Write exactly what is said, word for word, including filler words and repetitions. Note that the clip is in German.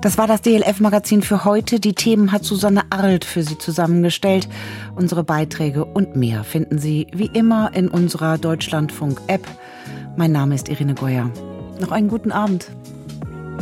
Das war das D L F-Magazin für heute. Die Themen hat Susanne Arlt für Sie zusammengestellt. Unsere Beiträge und mehr finden Sie wie immer in unserer Deutschlandfunk-App. Mein Name ist Irene Goyer. Noch einen guten Abend.